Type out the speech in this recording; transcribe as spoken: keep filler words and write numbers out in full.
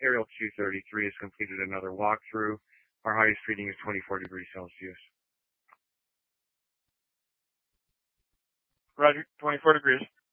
Ariel two thirty-three has completed another walkthrough. Our highest reading is twenty-four degrees Celsius. Roger, twenty-four degrees.